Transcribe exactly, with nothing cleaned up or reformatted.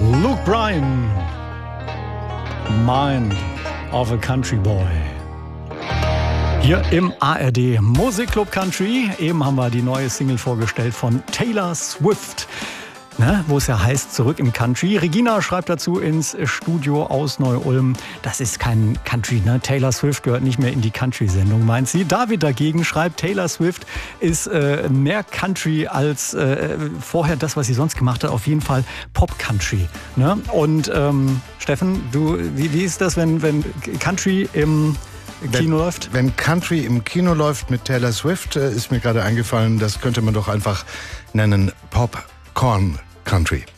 Luke Bryan, Mind of a Country Boy. Hier im A R D Musikclub Country. Eben haben wir die neue Single vorgestellt von Taylor Swift, ne, wo es ja heißt, zurück im Country. Regina schreibt dazu ins Studio aus Neu-Ulm, das ist kein Country, ne? Taylor Swift gehört nicht mehr in die Country-Sendung, meint sie. David dagegen schreibt, Taylor Swift ist äh, mehr Country als äh, vorher das, was sie sonst gemacht hat, auf jeden Fall Pop-Country. Ne? Und ähm, Steffen, du, wie, wie ist das, wenn, wenn Country im Kino wenn, läuft? Wenn Country im Kino läuft mit Taylor Swift, äh, ist mir gerade eingefallen, das könnte man doch einfach nennen Popcorn Country.